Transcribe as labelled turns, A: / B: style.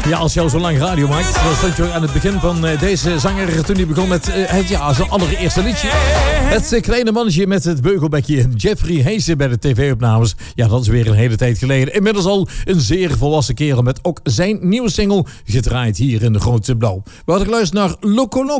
A: Ja, als jou zo lang radio maakt, dan stond je aan het begin van deze zanger toen hij begon met zijn allereerste liedje. Het kleine mannetje met het beugelbekje, Jeffrey Heesen bij de tv-opnames. Ja, dat is weer een hele tijd geleden. Inmiddels al een zeer volwassen kerel met ook zijn nieuwe single gedraaid hier in de Grote Blauw. We hadden geluisterd naar Loco Loco.